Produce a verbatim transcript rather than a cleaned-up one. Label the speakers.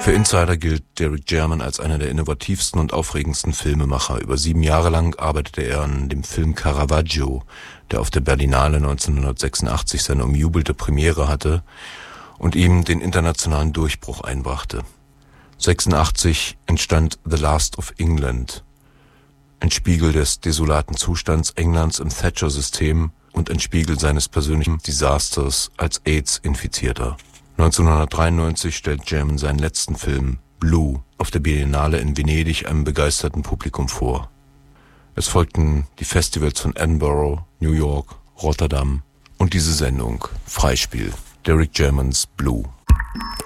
Speaker 1: Für Insider gilt Derek Jarman als einer der innovativsten und aufregendsten Filmemacher. Über sieben Jahre lang arbeitete er an dem Film Caravaggio, der auf der Berlinale neunzehnhundertsechsundachtzig seine umjubelte Premiere hatte und ihm den internationalen Durchbruch einbrachte. sechsundachtzig entstand The Last of England, ein Spiegel des desolaten Zustands Englands im Thatcher-System und ein Spiegel seines persönlichen Desasters als AIDS-Infizierter. neunzehnhundertdreiundneunzig stellt Jarman seinen letzten Film Blue auf der Berlinale in Venedig einem begeisterten Publikum vor. Es folgten die Festivals von Edinburgh, New York, Rotterdam und diese Sendung Freispiel, Derek Jarmans Blue.